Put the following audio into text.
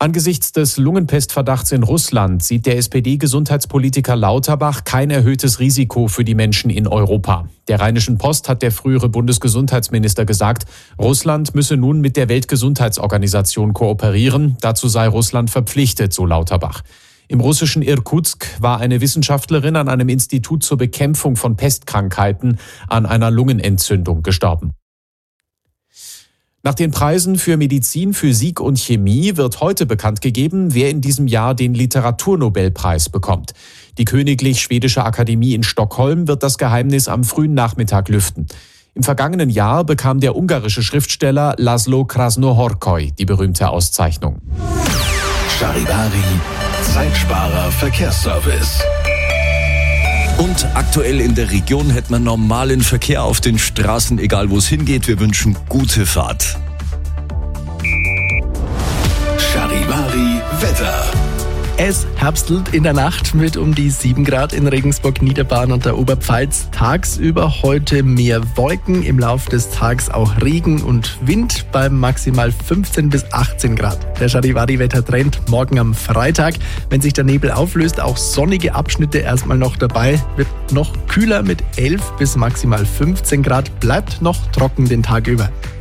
Angesichts des Lungenpestverdachts in Russland sieht der SPD-Gesundheitspolitiker Lauterbach kein erhöhtes Risiko für die Menschen in Europa. Der Rheinischen Post hat der frühere Bundesgesundheitsminister gesagt, Russland müsse nun mit der Weltgesundheitsorganisation kooperieren. Dazu sei Russland verpflichtet, so Lauterbach. Im russischen Irkutsk war eine Wissenschaftlerin an einem Institut zur Bekämpfung von Pestkrankheiten an einer Lungenentzündung gestorben. Nach den Preisen für Medizin, Physik und Chemie wird heute bekannt gegeben, wer in diesem Jahr den Literaturnobelpreis bekommt. Die Königlich Schwedische Akademie in Stockholm wird das Geheimnis am frühen Nachmittag lüften. Im vergangenen Jahr bekam der ungarische Schriftsteller Laszlo Krasznahorkai die berühmte Auszeichnung. Charivari, Zeitsparer Verkehrsservice. Und aktuell in der Region hätten wir normalen Verkehr auf den Straßen, egal wo es hingeht. Wir wünschen gute Fahrt. Charivari Wetter. Es herbstelt in der Nacht mit um die 7 Grad in Regensburg, Niederbayern und der Oberpfalz. Tagsüber heute mehr Wolken, im Laufe des Tages auch Regen und Wind bei maximal 15 bis 18 Grad. Der Charivari-Wettertrend morgen am Freitag. Wenn sich der Nebel auflöst, auch sonnige Abschnitte erstmal noch dabei. Wird noch kühler mit 11 bis maximal 15 Grad, bleibt noch trocken den Tag über.